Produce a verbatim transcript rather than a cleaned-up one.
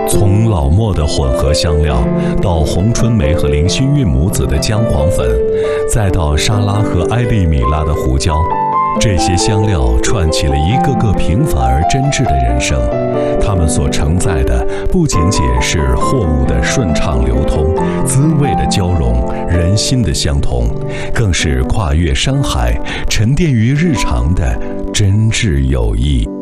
从老莫的混合香料，到红春梅和林心韵母子的姜黄粉，再到沙拉和埃利米拉的胡椒，这些香料串起了一个个平凡而真挚的人生。它们所承载的不仅仅是货物的顺畅流通、滋味的交融、人心的相通，更是跨越山海、沉淀于日常的真挚友谊。